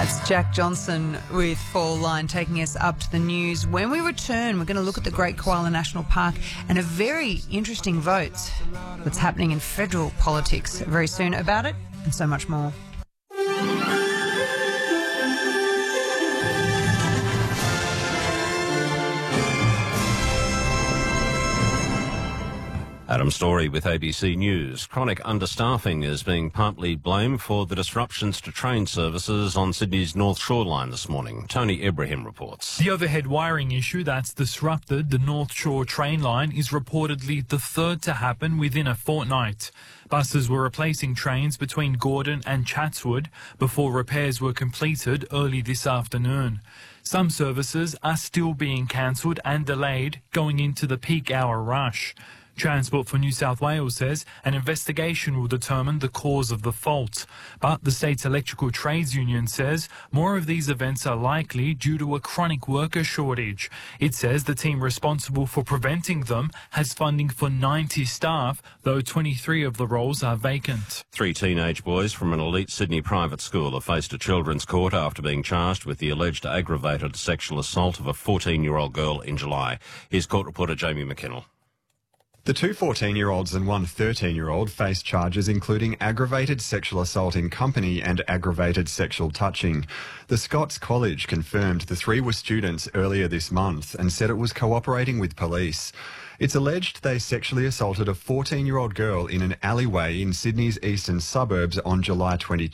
That's Jack Johnson with Fall Line taking us up to the news. When we return, we're going to look at the Great Koala National Park and a very interesting vote that's happening in federal politics very soon about it, and so much more. Adam Story with ABC News. Chronic understaffing is being partly blamed for the disruptions to train services on Sydney's North Shore line this morning. Tony Ibrahim reports. The overhead wiring issue that's disrupted the North Shore train line is reportedly the third to happen within a fortnight. Buses were replacing trains between Gordon and Chatswood before repairs were completed early this afternoon. Some services are still being cancelled and delayed going into the peak hour rush. Transport for New South Wales says an investigation will determine the cause of the fault. But the state's electrical trades union says more of these events are likely due to a chronic worker shortage. It says the team responsible for preventing them has funding for 90 staff, though 23 of the roles are vacant. 3 teenage boys from an elite Sydney private school have faced a children's court after being charged with the alleged aggravated sexual assault of a 14-year-old girl in July. Here's court reporter Jamie McKinnell. The 2 14-year-olds and 1 13-year-old face charges including aggravated sexual assault in company and aggravated sexual touching. The Scots College confirmed the 3 were students earlier this month and said it was cooperating with police. It's alleged they sexually assaulted a 14-year-old girl in an alleyway in Sydney's eastern suburbs on July 22.